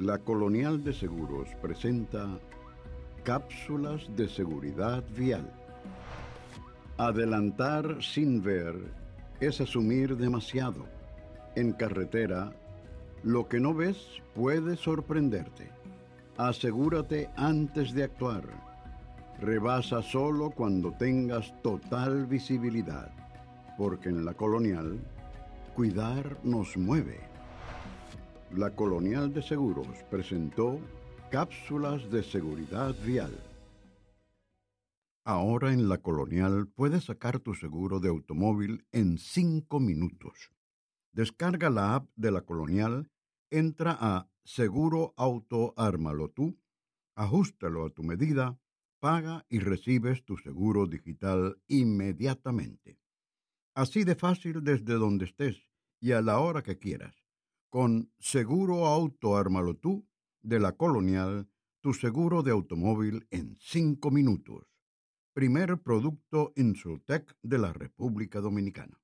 La Colonial de Seguros presenta cápsulas de seguridad vial. Adelantar sin ver es asumir demasiado. En carretera, lo que no ves puede sorprenderte. Asegúrate antes de actuar. Rebasa solo cuando tengas total visibilidad, porque en la Colonial, cuidar nos mueve. La Colonial de Seguros presentó cápsulas de seguridad vial. Ahora en la Colonial puedes sacar tu seguro de automóvil en 5 minutos. Descarga la app de la Colonial, entra a Seguro Auto Ármalo Tú, ajústalo a tu medida, paga y recibes tu seguro digital inmediatamente. Así de fácil desde donde estés y a la hora que quieras. Con Seguro Auto Ármalo Tú de la Colonial, tu seguro de automóvil en 5 minutos. Primer producto Insurtech de la República Dominicana.